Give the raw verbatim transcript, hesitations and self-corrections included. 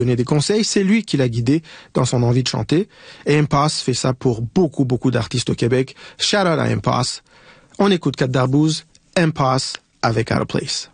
donner des conseils, c'est lui qui l'a guidé dans son envie de chanter. Et Impasse fait ça pour beaucoup, beaucoup d'artistes au Québec. Shout out à Impasse. On écoute Cat d'Arbouze, Impasse avec Out of Place.